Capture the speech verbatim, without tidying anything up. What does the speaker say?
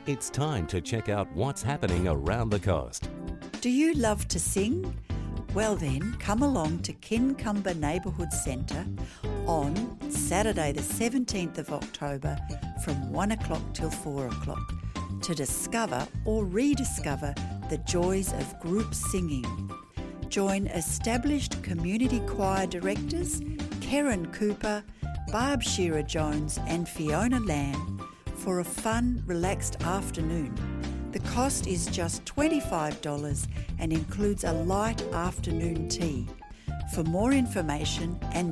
It's time to check out what's happening around the coast. Do you love to sing? Well then, come along to Kincumber Neighbourhood Centre on Saturday the seventeenth of October from one o'clock till four o'clock to discover or rediscover the joys of group singing. Join established community choir directors Karen Cooper, Barb Shearer-Jones and Fiona Lamb for a fun, relaxed afternoon. The cost is just twenty-five dollars and includes a light afternoon tea. For more information and